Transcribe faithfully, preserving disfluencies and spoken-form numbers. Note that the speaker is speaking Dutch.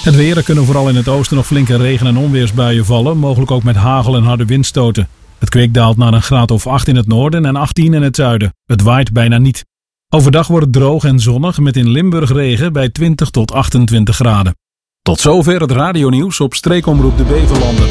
Het weer, er kunnen vooral in het oosten nog flinke regen- en onweersbuien vallen, mogelijk ook met hagel en harde windstoten. Het kwik daalt naar een graad of acht in het noorden en achttien in het zuiden. Het waait bijna niet. Overdag wordt het droog en zonnig met in Limburg regen bij twintig tot achtentwintig graden. Tot zover het radionieuws op streekomroep de Beverlanden.